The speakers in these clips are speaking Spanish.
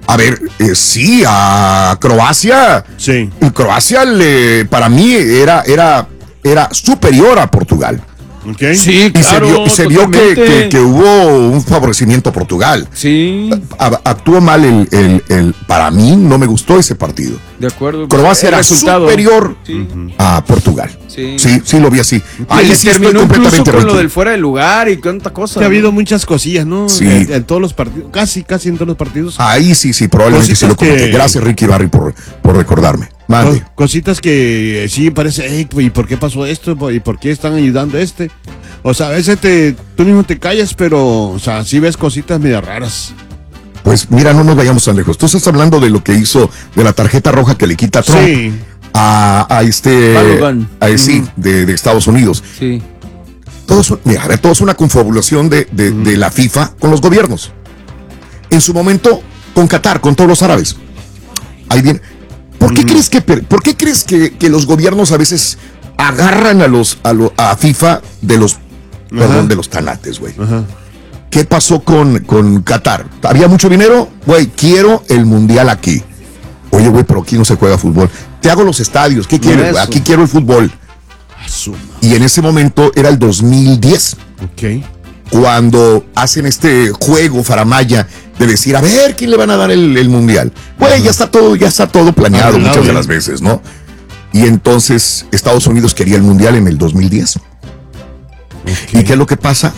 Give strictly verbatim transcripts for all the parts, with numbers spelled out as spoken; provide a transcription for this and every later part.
A ver, eh, sí, a Croacia. Sí. Y Croacia le, para mí era, era, era superior a Portugal. Okay. Sí, claro. Y se vio, se vio que, que, que hubo un favorecimiento a Portugal. Sí. A, actuó mal el, el, el. Para mí no me gustó ese partido. De acuerdo. Croacia era resultado. superior sí. a Portugal. Sí. sí, sí lo vi así. Ahí sí terminó estoy completamente con lo del fuera de lugar y cuánta cosa. Que ha habido muchas cosillas, ¿no? Sí. En, en todos los partidos, casi, casi en todos los partidos. Ahí sí, sí, probablemente sí lo comenté. Que... Gracias, Ricky Barry, por, por recordarme. Mande. Cositas que sí parece, hey, ¿y por qué pasó esto? ¿Y por qué están ayudando a este? O sea, a veces te, tú mismo te callas, pero, o sea, sí ves cositas medio raras. Pues mira, no nos vayamos tan lejos. Tú estás hablando de lo que hizo, de la tarjeta roja que le quita Trump sí. a, a este, a, a sí, mm. de, de Estados Unidos. Sí. Todo es, mira, a ver, todo es una confabulación de, de, mm. de la FIFA con los gobiernos. En su momento, con Qatar, con todos los árabes. Ahí viene. ¿Por qué mm. crees que, por qué crees que, que los gobiernos a veces agarran a los, a, lo, a FIFA de los, perdón, de los tanates, güey? ¿Qué pasó con, con Qatar? ¿Había mucho dinero? Güey, quiero el mundial aquí. Oye, güey, pero aquí no se juega fútbol. Te hago los estadios. ¿Qué quieres, güey? Aquí quiero el fútbol. Y en ese momento era el dos mil diez. Ok. Cuando hacen este juego faramaya de decir, a ver, ¿quién le van a dar el, el mundial? Güey, ya está todo, ya está todo planeado muchas bien. de las veces, ¿no? Y entonces Estados Unidos quería el mundial en el dos mil diez. Okay. ¿Y qué es lo que pasa?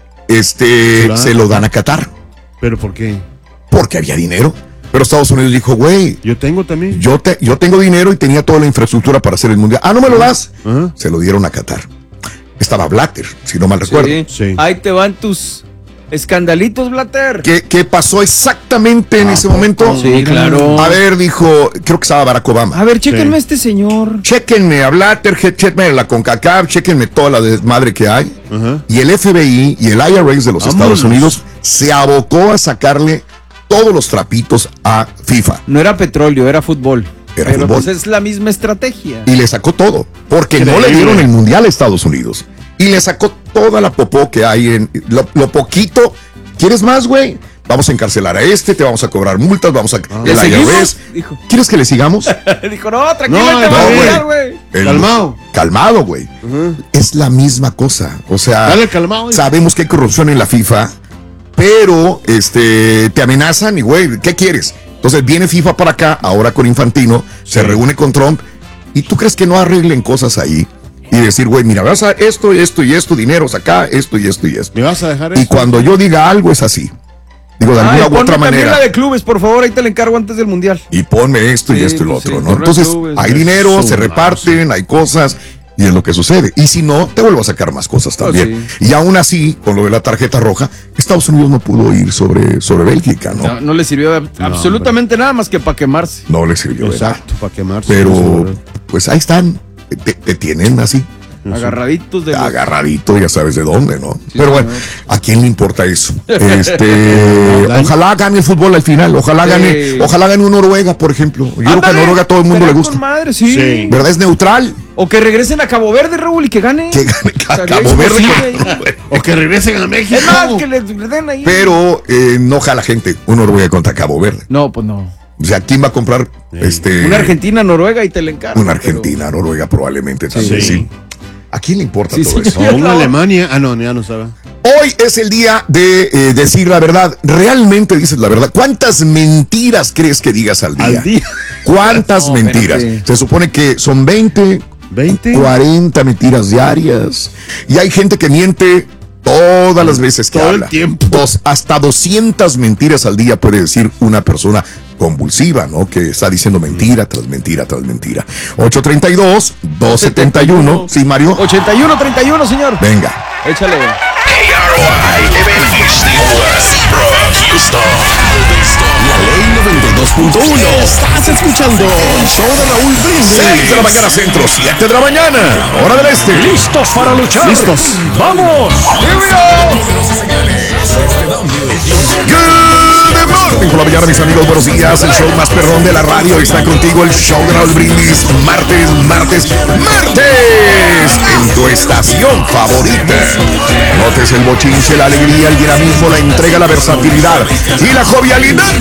Este, claro. Se lo dan a Qatar. ¿Pero por qué? Porque había dinero. Pero Estados Unidos dijo, güey, yo tengo también. Yo, te, yo tengo dinero y tenía toda la infraestructura para hacer el mundial. Ah, ¿no me lo das? Uh-huh. Se lo dieron a Qatar. Estaba Blatter, si no mal recuerdo. Sí. Sí. Ahí te van tus escandalitos, Blatter. ¿Qué, qué pasó exactamente en ah, ese momento? Sí, claro. A ver, dijo, creo que estaba Barack Obama. A ver, chéquenme sí. a este señor. Chéquenme a Blatter, chéquenme a la CONCACAF, chéquenme toda la desmadre que hay. Uh-huh. Y el F B I y el I R S de los Vámonos. Estados Unidos se abocó a sacarle todos los trapitos a FIFA. No era petróleo, era fútbol. Era Pero fútbol. pues es la misma estrategia. Y le sacó todo, porque Increíble. no le dieron el mundial a Estados Unidos. Y le sacó toda la popó que hay en lo, lo poquito. ¿Quieres más, güey? Vamos a encarcelar a este, te vamos a cobrar multas, vamos a... Ah, ¿Le seguimos? Dijo. ¿Quieres que le sigamos? Dijo, no, tranquilo, no, te no, va a güey. güey. Calmado. Calmado, güey. Uh-huh. Es la misma cosa. O sea, Dale, calmado, sabemos que hay corrupción en la FIFA, pero este te amenazan y, güey, ¿qué quieres? Entonces viene FIFA para acá, ahora con Infantino, sí. se reúne con Trump, y tú crees que no arreglen cosas ahí y decir, güey, mira, vas a esto, esto y esto, dineros acá, esto y esto y esto. ¿Me vas a dejar y eso? Cuando yo diga algo es así. Digo, de alguna u otra manera. La de clubes, por favor, ahí te la encargo antes del mundial. Y ponme esto sí, y esto y lo otro, sí, ¿no? Entonces, clubes, hay dinero, se reparten, sí. hay cosas. Y es lo que sucede. Y si no, te vuelvo a sacar más cosas también. Oh, sí. Y aún así, con lo de la tarjeta roja, Estados Unidos no pudo ir sobre, sobre Bélgica, ¿no? No, no le sirvió de no, absolutamente hombre. nada más que para quemarse. No le sirvió Exacto, para quemarse. Pero, pues ahí están. Te, te tienen así. Agarraditos de... Agarradito, ya sabes de dónde, ¿no? Sí, Pero bueno, ¿a quién le importa eso? Este, ojalá gane el fútbol al final, ojalá sí. gane, ojalá gane un Noruega, por ejemplo. Yo creo que a Noruega a todo el mundo le gusta. Madre, sí. Sí. ¿Verdad? Es neutral. O que regresen a Cabo Verde, Raúl, y que gane. Que gane a Cabo Verde. O que regresen a México. Es más, que les den ahí. Pero eh, no jala gente un Noruega contra Cabo Verde. No, pues no. O sea, ¿quién va a comprar? Sí. este Una Argentina, Noruega y te la encargo. Una Argentina, pero... Noruega probablemente también, sí. sí. ¿A quién le importa sí, todo sí, eso? O una Alemania. Ah, no, ya no sabe. Hoy es el día de eh, decir la verdad. ¿Realmente dices la verdad? ¿Cuántas mentiras crees que digas al día? ¿Al día? ¿Cuántas no, mentiras? Espérate. Se supone que son veinte, veinte, cuarenta mentiras diarias. Y hay gente que miente todas las veces que todo habla. El tiempo. Dos, hasta doscientas mentiras al día puede decir una persona convulsiva, ¿no? Que está diciendo mentira tras mentira tras mentira. ocho treinta y dos, dos setenta y uno. Sí, Mario. ochenta y uno treinta y uno, señor. Venga. Échale. K R O I, Level Houston, Houston. La ley noventa y dos punto uno. Estás escuchando el show de Raúl Brindis. seis de la mañana centro, siete de la mañana. Hora del este. ¿Listos para luchar? Listos. ¡Vamos! ¡Here we go! Good morning por la mañana, mis amigos, buenos días. El show más perrón de la radio está contigo. El show de Raúl Brindis. Martes, martes, martes. En tu estación favorita. Notes el bochinche, la alegría, el dinamismo, la entrega, la versatilidad y la jovialidad